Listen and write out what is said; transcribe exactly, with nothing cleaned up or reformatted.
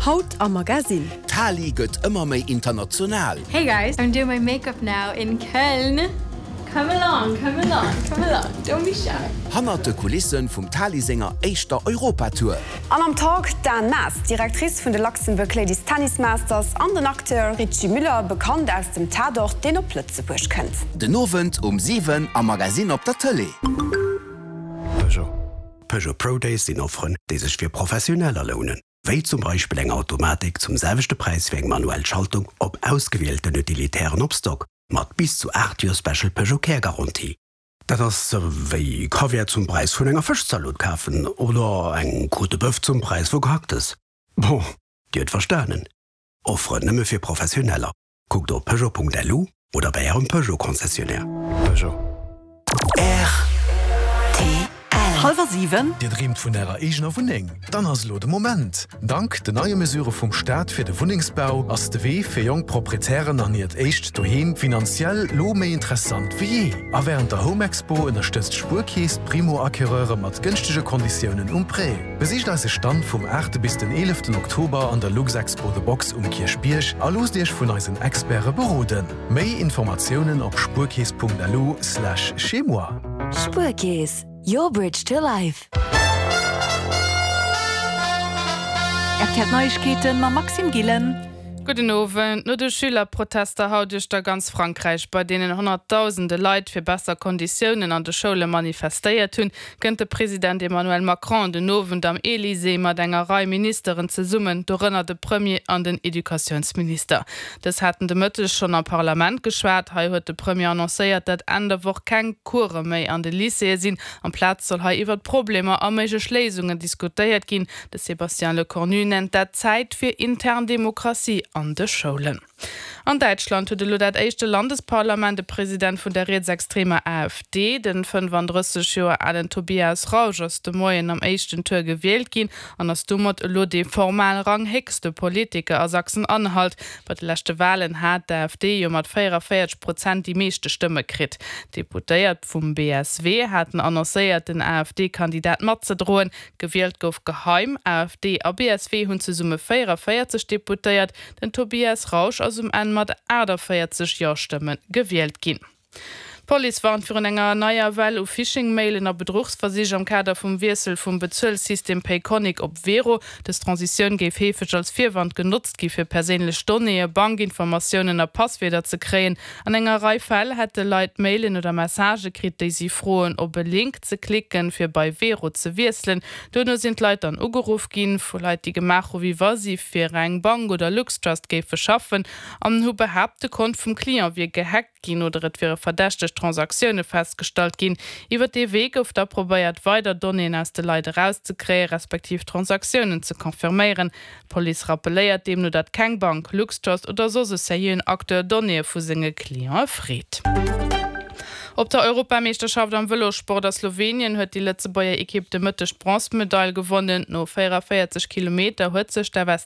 Haut am Magazin. Tali gëtt immer méi international. Hey guys, I'm doing my makeup now in Köln. Come along, come along, come along. Don't be shy. Hannerte Kulissen vum Talisänger éischter Europatour. An am Tag Dan Nas, Direktrice vun de Luxemburg Ladies Tennis Masters, an den Akteur Richie Müller, bekannt aus dem Tatort, den op Lützeburg kennt. Den Novent um sieben am Magazin op der Tele. Peugeot. Peugeot Pro Days sind Offren, die sich für professioneller lohnen. Wie zum Beispiel eng Automatik zum selben Preis wie eng manuelle Schaltung op ausgewählten utilitären Obstock. Mat bis zu acht Jahre Special Peugeot Care Garantie. Dat ass wéi Kaviar zum Preis vun enger Fischsalat kaufen oder eng Kote Bœuf zum Preis wo gehacktes. Bo, Diet verstanen. Offre nëmme fir professioneller. Guckt op Peugeot Punkt L U oder bei Ihrem Peugeot-Konzessionär. Peugeot. R. Halber sieben. Dir dreamt vun ärer eigener Wuning. Dann ass lo de Moment. Dank de neue Mesure vum Staat fir de Wuningsbau ass de Wee fir jong Proprietären an iert echt doheem finanziell lo méi interessant wie je. A während der Homexpo ënnerstëtzt Spurkees Primo-Acquéreure mat günstige Konditionen um Pré. Besicht als se Stand vom achten bis den elften Oktober an der Luxexpo The Box um Kirchbierch a los Dich vun eisen Experte beroden. Méi Informationen op spurkees Punkt L U slash chez moi. Spurkees. Your bridge to life. Erklärt Neuigkeiten mit Maxim Gillen. Guten Abend. Nur die Schülerproteste haut durch ganz Frankreich, bei denen hunderttausende Leute für bessere Konditionen an der Schule manifestiert haben, könnte Präsident Emmanuel Macron den Abend am Élysée mit einer Reihe Ministerin zusammen, darunter der Premier und den Edukationsminister. Das hatten die Mitte schon am Parlament geschwärzt. Heute hat der Premier annonciert, dass Ende Woche keine Kurse mehr an den Lycée sind. Am Platz soll heute über Probleme und mögliche Lösungen diskutiert gehen. Der Sébastien Lecornu nennt das Zeit für interne Demokratie an de Schulen. An Deutschland hat de dat echte Landesparlament de Präsident vun der rechtsextremer AfD, den fünfunddreißig Jahre alten Tobias Rausch aus dem Moyen am echten Tour gewählt gin, an ass dummer lo de formal ranghegste Politiker aus Sachsen-Anhalt. Bei de letzte Wahlen hat der AfD jo mat vierundvierzig Prozent die meeste Stimme krit. Deputéiert vum B S W hatten annoncéiert den AfD-Kandidat mat ze drohen, gewählt gouf geheim. AfD a B S W hunn ze Summe vierundvierzig deputéiert, den Tobias Rausch aus dem en mat vierzig Ja-Stimmen gewählt gin. Police warnt für enger neuer Well u Phishing-Mailen a Betrugsversicherung am Kader vum Wirsel vum Bezölsystem Payconic op Vero. Das Transition geif hefech als Vierwand genutzt gi fir perélech Donnnee, Bankinformationen a Passweder ze kreen. An enger Reifall hätte Leiit Mailen oder Message krit, déi sie froen op Link ze klicken fir bei Vero ze wirselen. Dënne sind Leiit an ugeruf gin, vu Leiit die Gemacho wie wasi fir eng Bank oder Luxtrust geif verschaffen. Am hu behabte Kont vum Klient wie gehackt gin oder et wäre verdächte Transaktionen festgestellt gin, iwwer de Weg auf der probiert weiter Donnnen aus de Leute rauszukräen, respektiv Transaktionen zu konfirmieren. Police rappeléiert dem nur dat keng Bank, Luxtrust oder so se serien Akteur Donnnen vu singe Klient fried. Op der Europameisterschaft am Velosport aus Slowenien huet die letzte Bayer Equipe de Mëttech Bronzemedaille gewonnen. No vierundvierzig Kilometer huet sech der